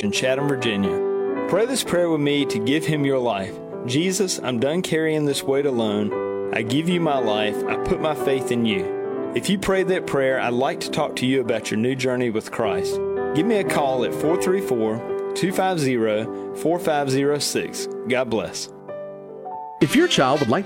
in Chatham, Virginia. Pray this prayer with me to give Him your life. Jesus, I'm done carrying this weight alone. I give you my life. I put my faith in you. If you prayed that prayer, I'd like to talk to you about your new journey with Christ. Give me a call at 434-250-4506. God bless. If your child would like